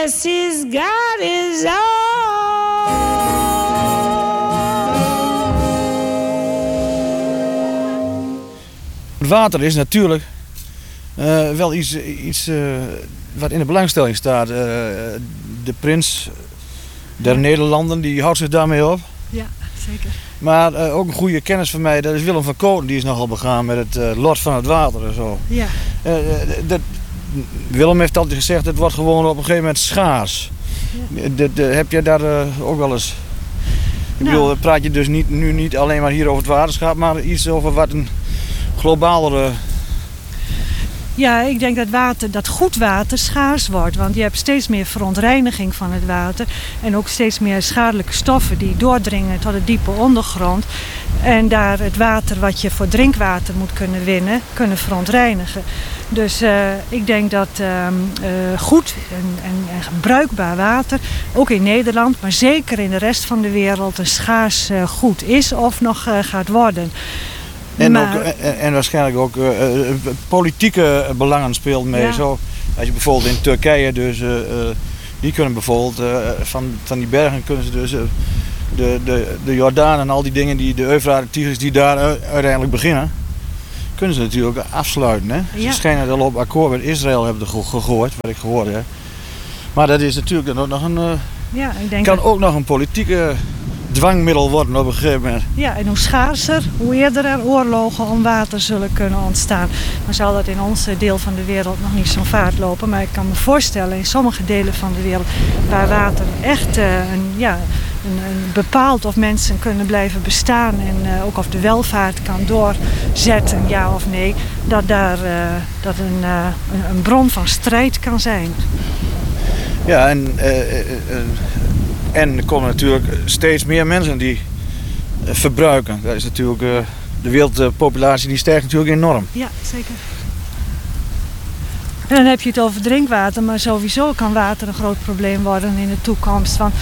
guess he's got his own. Het water is natuurlijk wel iets wat in de belangstelling staat. De prins der Nederlanden, die houdt zich daarmee op. Ja, zeker. Maar ook een goede kennis van mij, dat is Willem van Koten, die is nogal begaan met het lot van het water en zo. Ja. Willem heeft altijd gezegd, het wordt gewoon op een gegeven moment schaars. Ja. Heb jij daar ook wel eens... Ik bedoel, praat je dus nu niet alleen maar hier over het waterschap, maar iets over wat een globalere... Ja, ik denk dat goed water schaars wordt. Want je hebt steeds meer verontreiniging van het water. En ook steeds meer schadelijke stoffen die doordringen tot de diepe ondergrond. En daar het water wat je voor drinkwater moet kunnen winnen, kunnen verontreinigen. Dus ik denk dat goed en bruikbaar water, ook in Nederland, maar zeker in de rest van de wereld, een schaars goed is of nog gaat worden. En waarschijnlijk ook politieke belangen speelt mee. Ja. Zo, als je bijvoorbeeld in Turkije, dus, die kunnen bijvoorbeeld van die bergen kunnen ze dus de Jordaan en al die dingen, de Eufraat, de Tigris die daar uiteindelijk beginnen, kunnen ze natuurlijk afsluiten. Hè? Ja. Ze schijnen al op akkoord met Israël hebben gehoord, wat ik gehoord heb. Maar dat is natuurlijk ook nog ook nog een politieke dwangmiddel worden op een gegeven moment. Ja, en hoe schaarser, hoe eerder er oorlogen om water zullen kunnen ontstaan. Dan zal dat in ons deel van de wereld nog niet zo'n vaart lopen. Maar ik kan me voorstellen in sommige delen van de wereld waar water echt bepaalt of mensen kunnen blijven bestaan en ook of de welvaart kan doorzetten, ja of nee, dat daar een bron van strijd kan zijn. Ja, en er komen natuurlijk steeds meer mensen die verbruiken. Dat is natuurlijk, de wereldpopulatie die stijgt natuurlijk enorm. Ja, zeker. En dan heb je het over drinkwater, maar sowieso kan water een groot probleem worden in de toekomst. Want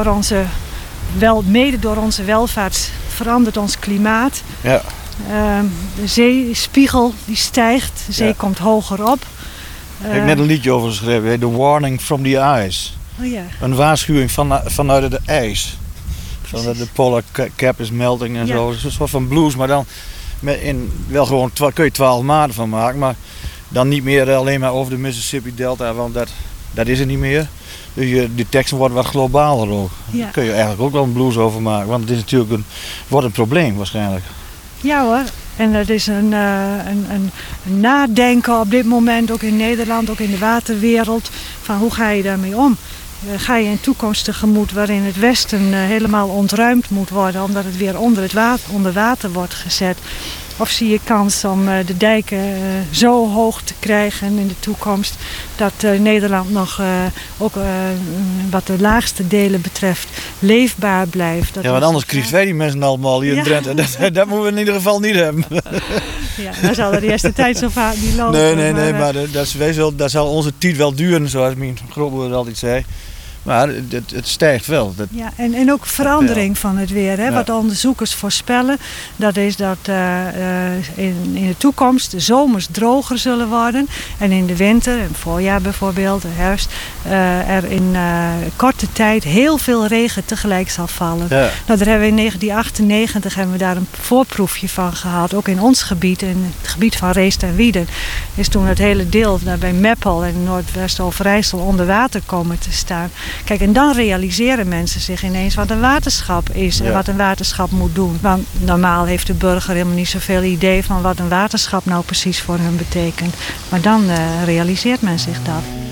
mede door onze welvaart verandert ons klimaat. Ja. De zeespiegel die stijgt, de zee komt hoger op. Ik heb net een liedje over geschreven, The Warning from the Ice. Oh ja. Een waarschuwing vanuit de ijs. De polar cap is melting en zo. Het is een soort van blues, maar dan wel gewoon kun je 12 maanden van maken. Maar dan niet meer alleen maar over de Mississippi Delta, want dat is er niet meer. Dus die teksten worden wat globaler ook. Ja. Daar kun je eigenlijk ook wel een blues over maken. Want het is natuurlijk wordt een probleem waarschijnlijk. Ja hoor. En dat is een nadenken op dit moment, ook in Nederland, ook in de waterwereld, van hoe ga je daarmee om? Ga je een toekomst tegemoet waarin het Westen helemaal ontruimd moet worden omdat het weer onder water wordt gezet? Of zie je kans om de dijken zo hoog te krijgen in de toekomst dat Nederland nog ook wat de laagste delen betreft leefbaar blijft? Ja, want anders krijgen wij die mensen allemaal hier in Drenthe. Dat moeten we in ieder geval niet hebben. Ja, dan zal er de eerste tijd zo vaak niet lopen. Nee, maar dat zal onze tijd wel duren, zoals mijn grootmoeder altijd zei. Maar het stijgt wel. Ja, en ook verandering van het weer. Hè? Ja. Wat onderzoekers voorspellen, dat is dat in de toekomst de zomers droger zullen worden. En in de winter, in het voorjaar bijvoorbeeld, de herfst, er in korte tijd heel veel regen tegelijk zal vallen. Ja. Nou, daar hebben we in 1998 daar een voorproefje van gehad. Ook in ons gebied, in het gebied van Reest en Wieden, is toen het hele deel bij Meppel en Noordwest-Overijssel onder water komen te staan. Kijk, en dan realiseren mensen zich ineens wat een waterschap is en wat een waterschap moet doen. Want normaal heeft de burger helemaal niet zoveel idee van wat een waterschap nou precies voor hun betekent. Maar dan realiseert men zich dat.